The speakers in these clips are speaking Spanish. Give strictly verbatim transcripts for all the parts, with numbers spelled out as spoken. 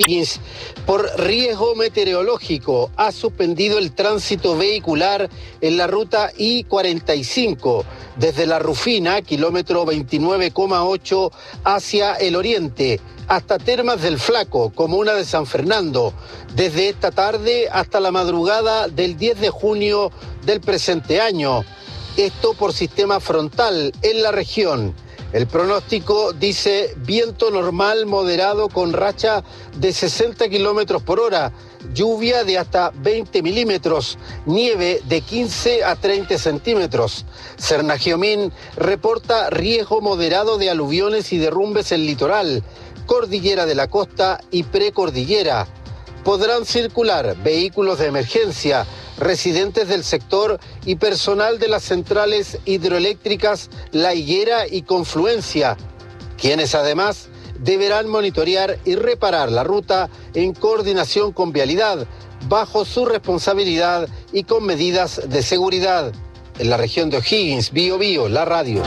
O'Higgins, por riesgo meteorológico, ha suspendido el tránsito vehicular en la ruta I cuarenta y cinco, desde La Rufina, kilómetro veintinueve coma ocho, hacia el oriente, hasta Termas del Flaco, comuna de San Fernando, desde esta tarde hasta la madrugada del diez de junio del presente año. Esto por sistema frontal en la región. El pronóstico dice viento normal moderado con racha de sesenta kilómetros por hora, lluvia de hasta veinte milímetros, nieve de quince a treinta centímetros. Cernagiomín reporta riesgo moderado de aluviones y derrumbes en litoral, cordillera de la costa y precordillera. Podrán circular vehículos de emergencia, residentes del sector y personal de las centrales hidroeléctricas La Higuera y Confluencia, quienes además deberán monitorear y reparar la ruta en coordinación con Vialidad, bajo su responsabilidad y con medidas de seguridad. En la región de O'Higgins, Bío Bío, la radio.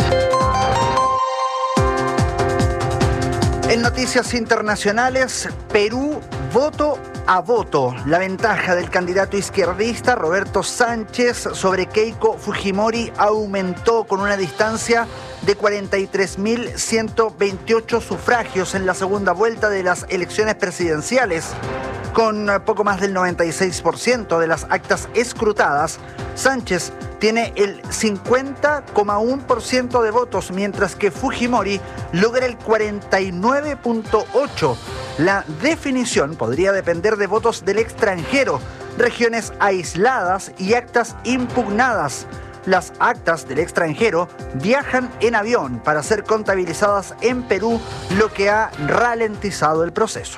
En noticias internacionales, Perú, voto a voto. La ventaja del candidato izquierdista Roberto Sánchez sobre Keiko Fujimori aumentó con una distancia de cuarenta y tres mil ciento veintiocho sufragios en la segunda vuelta de las elecciones presidenciales. Con poco más del noventa y seis por ciento de las actas escrutadas, Sánchez tiene el cincuenta coma uno por ciento de votos, mientras que Fujimori logra el cuarenta y nueve coma ocho por ciento. La definición podría depender de votos del extranjero, regiones aisladas y actas impugnadas. Las actas del extranjero viajan en avión para ser contabilizadas en Perú, lo que ha ralentizado el proceso.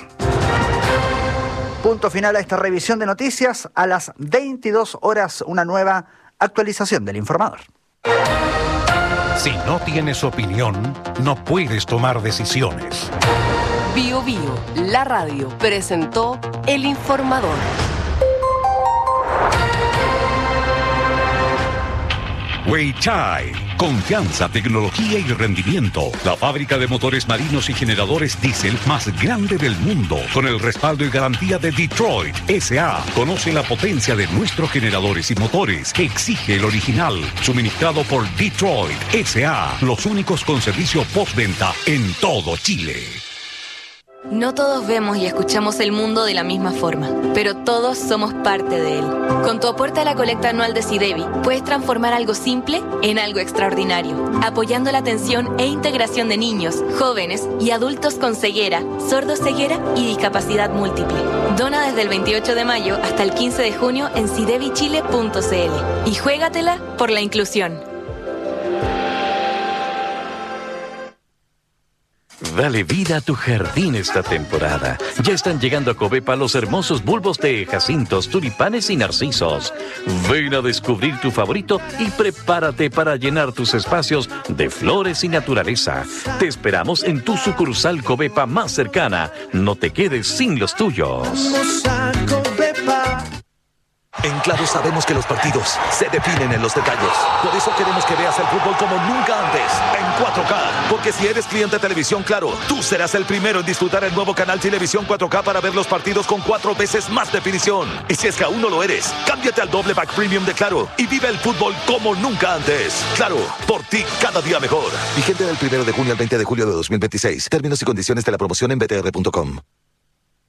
Punto final a esta revisión de noticias. A las veintidós horas, una nueva actualización del Informador. Si no tienes opinión, no puedes tomar decisiones. Bío Bío, la radio, presentó El Informador. Weichai, confianza, tecnología y rendimiento. La fábrica de motores marinos y generadores diésel más grande del mundo, con el respaldo y garantía de Detroit S A Conoce la potencia de nuestros generadores y motores. Exige el original, suministrado por Detroit S A Los únicos con servicio postventa en todo Chile. No todos vemos y escuchamos el mundo de la misma forma, pero todos somos parte de él. Con tu aporte a la colecta anual de SIDEBI, puedes transformar algo simple en algo extraordinario, apoyando la atención e integración de niños, jóvenes y adultos con ceguera, sordoceguera y discapacidad múltiple. Dona desde el veintiocho de mayo hasta el quince de junio en sidebi chile punto c l y juégatela por la inclusión. Dale vida a tu jardín esta temporada. Ya están llegando a Covepa los hermosos bulbos de jacintos, tulipanes y narcisos. Ven a descubrir tu favorito y prepárate para llenar tus espacios de flores y naturaleza. Te esperamos en tu sucursal Covepa más cercana. No te quedes sin los tuyos. Vamos a Covepa. En Claro sabemos que los partidos se definen en los detalles. Por eso queremos que veas el fútbol como nunca antes, en cuatro K. Porque si eres cliente de Televisión Claro, tú serás el primero en disfrutar el nuevo canal Televisión cuatro K para ver los partidos con cuatro veces más definición. Y si es que aún no lo eres, cámbiate al doble pack premium de Claro y vive el fútbol como nunca antes. Claro, por ti cada día mejor. Vigente del primero de junio al veinte de julio de dos mil veintiséis. Términos y condiciones de la promoción en b t r punto com.